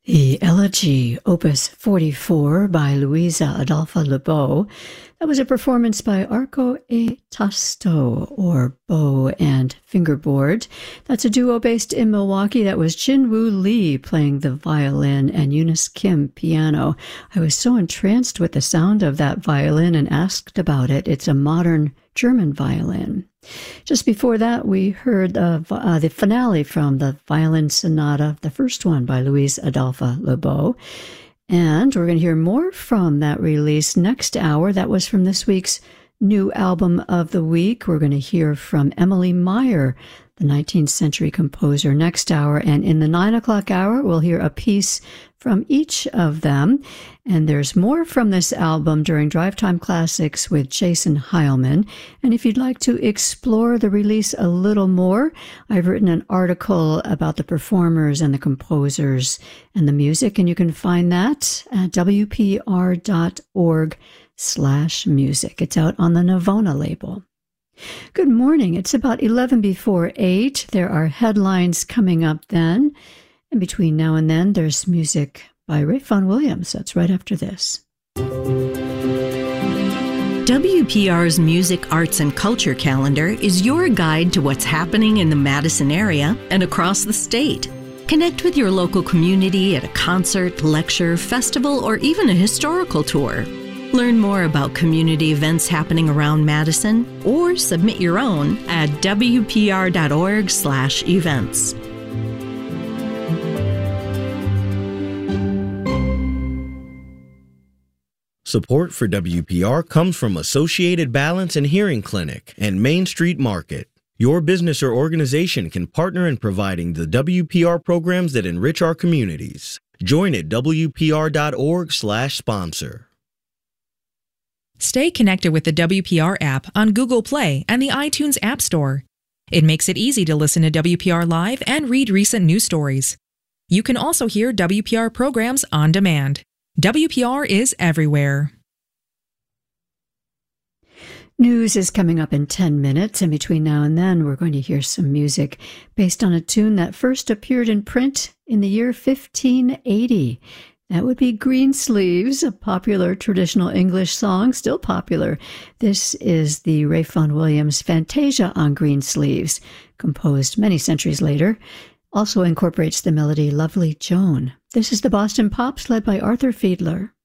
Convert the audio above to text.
The Elegy, Opus 44 by Luisa Adolfa Lebeau. That was a performance by Arco e Tasto, or bow and fingerboard. That's a duo based in Milwaukee. That was Jin-Woo Lee playing the violin and Eunice Kim piano. I was so entranced with the sound of that violin and asked about it. It's a modern German violin. Just before that, we heard the finale from the Violin Sonata, the first one by Luisa Adolfa Lebeau. And we're going to hear more from that release next hour. That was from this week's new album of the week. We're going to hear from Emily Meyer, the 19th century composer, next hour. And in the 9 o'clock hour, we'll hear a piece from each of them. And there's more from this album during Drive Time Classics with Jason Heilman. And if you'd like to explore the release a little more, I've written an article about the performers and the composers and the music, and you can find that at wpr.org/music. It's out on the Navona label. Good morning. It's about 11 before 8. There are headlines coming up then. And between now and then, there's music by Ray Vaughan Williams. That's right after this. WPR's Music, Arts, and Culture calendar is your guide to what's happening in the Madison area and across the state. Connect with your local community at a concert, lecture, festival, or even a historical tour. Learn more about community events happening around Madison or submit your own at wpr.org/events. Support for WPR comes from Associated Balance and Hearing Clinic and Main Street Market. Your business or organization can partner in providing the WPR programs that enrich our communities. Join at wpr.org/sponsor. Stay connected with the WPR app on Google Play and the iTunes App Store. It makes it easy to listen to WPR Live and read recent news stories. You can also hear WPR programs on demand. WPR is everywhere. News is coming up in 10 minutes, and between now and then, we're going to hear some music based on a tune that first appeared in print in the year 1580. That would be Greensleeves, a popular traditional English song, still popular. This is the Ray Vaughan Williams Fantasia on Greensleeves, composed many centuries later. Also incorporates the melody Lovely Joan. This is the Boston Pops led by Arthur Fiedler.